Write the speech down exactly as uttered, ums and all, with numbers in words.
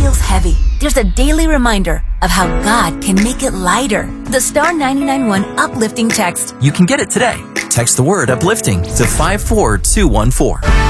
feels heavy, there's a daily reminder of how God can make it lighter. The Star nine nine one Uplifting Text. You can get it today. Text the word uplifting to five four two one four.